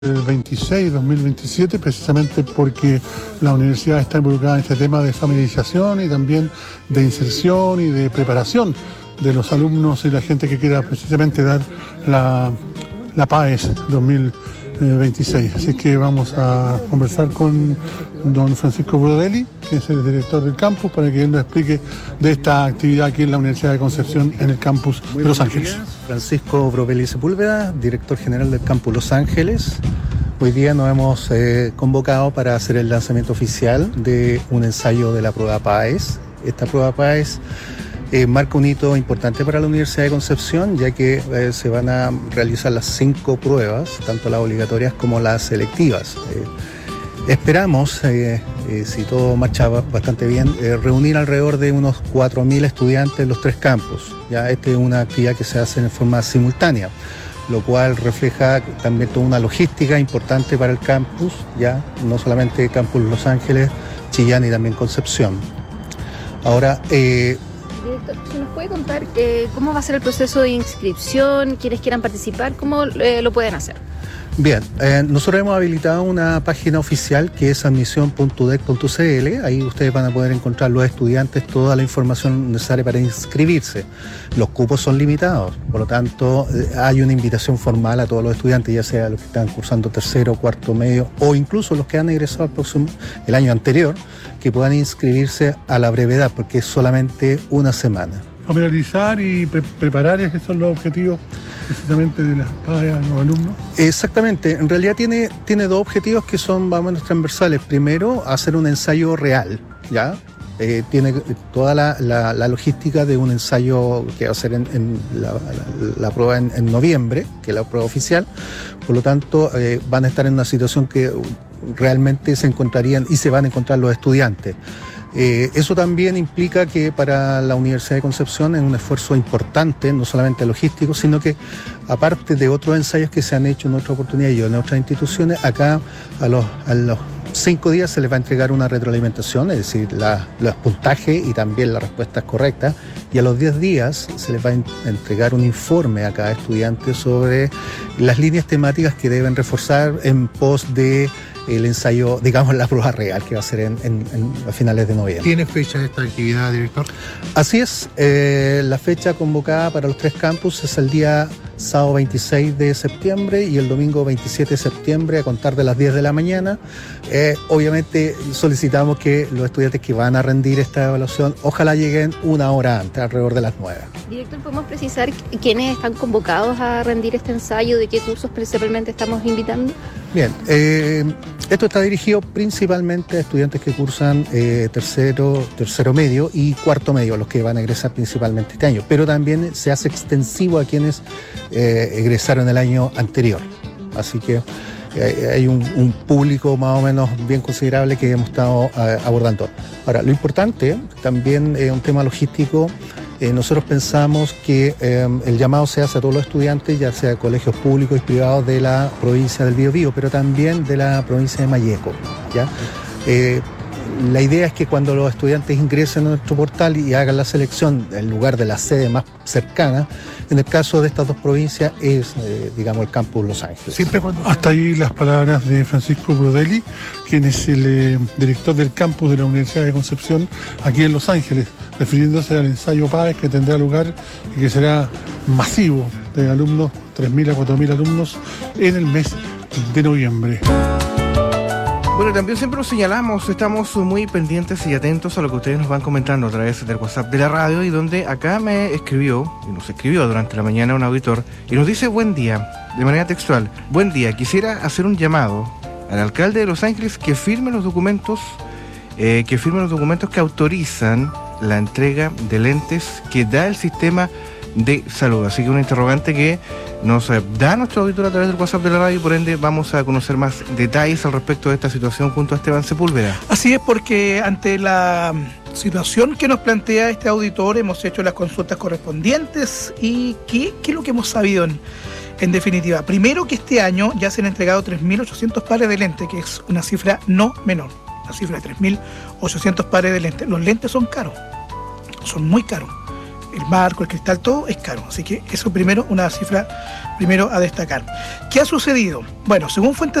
2026-2027, precisamente porque la universidad está involucrada en este tema de familiarización y también de inserción y de preparación de los alumnos y la gente que quiera precisamente dar la PAES 2026. Así que vamos a conversar con don Francisco Brodelli, que es el director del campus, para que él nos explique de esta actividad aquí en la Universidad de Concepción en el campus de Los Ángeles. Francisco Brodelli Sepúlveda, director general del campus Los Ángeles. Hoy día nos hemos convocado para hacer el lanzamiento oficial de un ensayo de la prueba PAES. Esta prueba PAES marca un hito importante para la Universidad de Concepción, ya que se van a realizar las 5 pruebas, tanto las obligatorias como las selectivas. Esperamos, si todo marcha bastante bien, reunir alrededor de unos 4.000 estudiantes en los 3 campus. Ya esta es una actividad que se hace en forma simultánea, lo cual refleja también toda una logística importante para el campus, ya no solamente el campus Los Ángeles, Chillán y también Concepción. Ahora, Director, ¿se nos puede contar cómo va a ser el proceso de inscripción? ¿Quienes quieran participar? ¿Cómo lo pueden hacer? Bien, nosotros hemos habilitado una página oficial que es admisión.udec.cl. Ahí ustedes van a poder encontrar los estudiantes toda la información necesaria para inscribirse. Los cupos son limitados, por lo tanto hay una invitación formal a todos los estudiantes, ya sea los que están cursando tercero, cuarto, medio o incluso los que han egresado el año anterior, que puedan inscribirse a la brevedad, porque es solamente una semana. Familiarizar y preparar, esos son los objetivos precisamente de las PAES a los alumnos. Exactamente, en realidad tiene 2 objetivos que son más o menos transversales. Primero, hacer un ensayo real, ¿ya? Tiene toda la logística de un ensayo que va a ser en la prueba en noviembre, que es la prueba oficial. Por lo tanto, van a estar en una situación que realmente se encontrarían y se van a encontrar los estudiantes. Eso también implica que para la Universidad de Concepción es un esfuerzo importante, no solamente logístico, sino que aparte de otros ensayos que se han hecho en otras oportunidades y en otras instituciones, acá a los 5 días se les va a entregar una retroalimentación, es decir, los puntajes y también las respuestas correctas, y a los 10 días se les va a entregar un informe a cada estudiante sobre las líneas temáticas que deben reforzar en pos de el ensayo, digamos, la prueba real que va a ser a finales de noviembre. ¿Tiene fecha esta actividad, director? Así es, la fecha convocada para los 3 campus es el día sábado 26 de septiembre y el domingo 27 de septiembre a contar de las 10 de la mañana. Obviamente solicitamos que los estudiantes que van a rendir esta evaluación ojalá lleguen una hora antes, alrededor de las 9. Director, ¿podemos precisar quiénes están convocados a rendir este ensayo? ¿De qué cursos principalmente estamos invitando? Bien, esto está dirigido principalmente a estudiantes que cursan tercero medio y cuarto medio, los que van a egresar principalmente este año, pero también se hace extensivo a quienes egresaron el año anterior. Así que hay un público más o menos bien considerable que hemos estado abordando. Ahora, lo importante también es un tema logístico. Nosotros pensamos que el llamado se hace a todos los estudiantes, ya sea colegios públicos y privados de la provincia del Biobío, pero también de la provincia de Malleco, ¿ya? La idea es que cuando los estudiantes ingresen a nuestro portal y hagan la selección en lugar de la sede más cercana, en el caso de estas 2 provincias es, digamos, el campus Los Ángeles. Hasta ahí las palabras de Francisco Brodelli, quien es el director del campus de la Universidad de Concepción aquí en Los Ángeles, refiriéndose al ensayo PAES que tendrá lugar y que será masivo de alumnos, 3.000 a 4.000 alumnos en el mes de noviembre. Bueno, también siempre lo señalamos, estamos muy pendientes y atentos a lo que ustedes nos van comentando a través del WhatsApp de la radio, y donde acá nos escribió durante la mañana un auditor y nos dice: buen día, de manera textual: buen día, quisiera hacer un llamado al alcalde de Los Ángeles que firme los documentos que autorizan la entrega de lentes que da el sistema de salud. Así que una interrogante que nos da nuestro auditor a través del WhatsApp de la radio, y por ende vamos a conocer más detalles al respecto de esta situación junto a Esteban Sepúlveda. Así es, porque ante la situación que nos plantea este auditor hemos hecho las consultas correspondientes. ¿Y qué es lo que hemos sabido en definitiva? Primero, que este año ya se han entregado 3.800 pares de lentes, que es una cifra no menor, la cifra de 3.800 pares de lentes. Los lentes son caros, son muy caros. el marco, el cristal, todo es caro. Así que eso primero, una cifra primero a destacar. ¿Qué ha sucedido? Bueno, según fuentes